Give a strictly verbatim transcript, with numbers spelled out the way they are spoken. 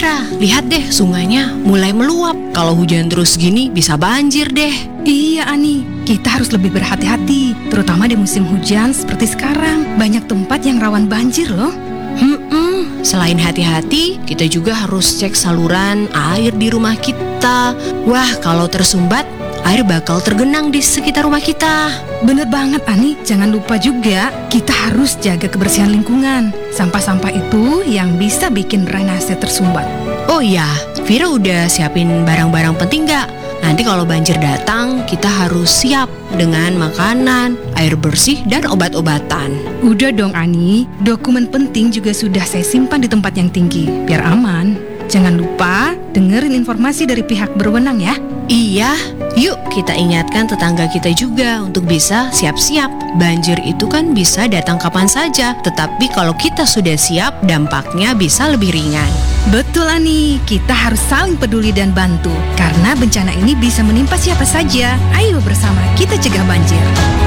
Vira, lihat deh sungainya mulai meluap. Kalau hujan terus gini bisa banjir deh. Iya Ani, kita harus lebih berhati-hati, terutama di musim hujan seperti sekarang. Banyak tempat yang rawan banjir loh. Hmm, selain hati-hati, kita juga harus cek saluran air di rumah kita. Wah, kalau tersumbat, air bakal tergenang di sekitar rumah kita. Bener banget Ani, jangan lupa juga kita harus jaga kebersihan lingkungan. Sampah-sampah itu yang bisa bikin drainase tersumbat. Oh iya, Vira udah siapin barang-barang penting gak? Nanti kalau banjir datang, kita harus siap dengan makanan, air bersih, dan obat-obatan. Udah dong Ani, dokumen penting juga sudah saya simpan di tempat yang tinggi, biar aman. Jangan lupa dengerin informasi dari pihak berwenang ya. Iya, yuk kita ingatkan tetangga kita juga untuk bisa siap-siap. Banjir itu kan bisa datang kapan saja, tetapi kalau kita sudah siap, dampaknya bisa lebih ringan. Betul Ani, kita harus saling peduli dan bantu, karena bencana ini bisa menimpa siapa saja. Ayo bersama kita cegah banjir.